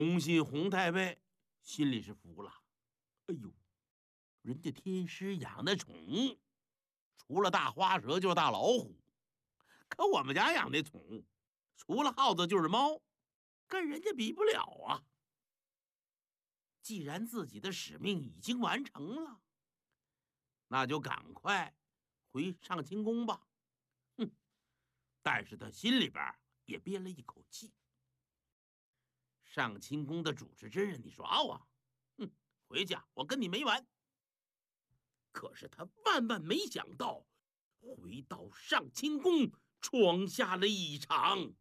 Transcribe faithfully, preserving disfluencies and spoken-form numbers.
忠信洪太尉心里是服了。哎呦，人家天师养的宠物，除了大花蛇就是大老虎，可我们家养的宠物，除了耗子就是猫，跟人家比不了啊。既然自己的使命已经完成了，那就赶快回上清宫吧。哼！但是他心里边也憋了一口气。上清宫的主持真人，你耍我？哼！回家我跟你没完。可是他万万没想到，回到上清宫闯下了一场